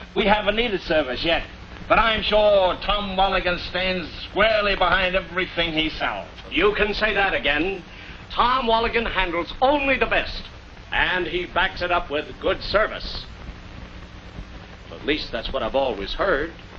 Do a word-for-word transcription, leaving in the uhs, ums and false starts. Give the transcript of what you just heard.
We haven't needed service yet. But I'm sure Tom Mulligan stands squarely behind everything he sells. You can say that again. Tom Mulligan handles only the best. And he backs it up with good service. At least that's what I've always heard.